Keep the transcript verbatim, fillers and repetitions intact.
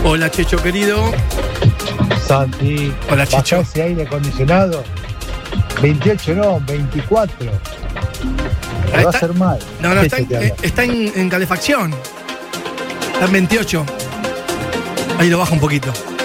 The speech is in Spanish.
Hola, Checho querido. Santi, hola, Checho. Ese aire acondicionado. veintiocho no, veinticuatro. Me va a hacer mal. No, no, está, en, está en, en calefacción. Está en veintiocho. Ahí lo baja un poquito.